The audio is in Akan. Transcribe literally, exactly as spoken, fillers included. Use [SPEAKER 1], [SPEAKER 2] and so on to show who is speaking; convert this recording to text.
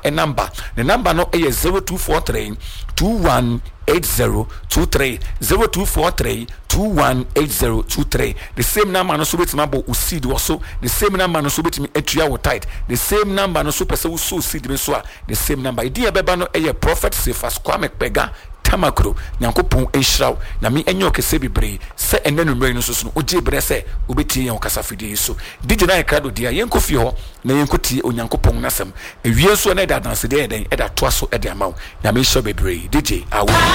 [SPEAKER 1] a number the number no is zero two four three two one eight zero two three zero two four three two one eight zero two three. The same number no so bit mabo usid also the same number no so bit me etua wo tight the same number no so pese wo so seed me so a the same number idea beba no eye prophet Cephas Kwame Pega tamakro nyankopon ehiraw na me enyo kese bibre se enenu mre no so so oje bre se obeti yan kasa fidie so dije na ekado dia yenko fi ho na yenko tie onyankopon nasem ewie so na da danse de eden e da to so e de amaw na me hye bibre dije awo